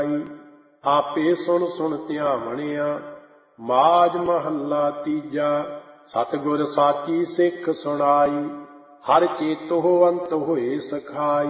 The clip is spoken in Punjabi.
ਆਪੇ ਸੁਣ ਸੁਣ ਧਿਆਵਣਿਆ। ਮਾਝ ਮਹੱਲਾ ਤੀਜਾ। ਸਤਿਗੁਰ ਸਾਚੀ ਸਿੱਖ ਸੁਣਾਈ, ਹਰਿ ਚੇਤੋ ਅੰਤ ਹੋਏ ਸਖਾਈ।